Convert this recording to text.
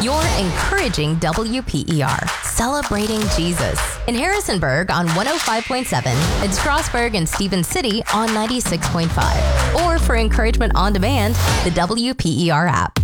You're encouraging WPER, celebrating Jesus. In Harrisonburg on 105.7, in Strasburg and Stevens City on 96.5. Or for encouragement on demand, the WPER app.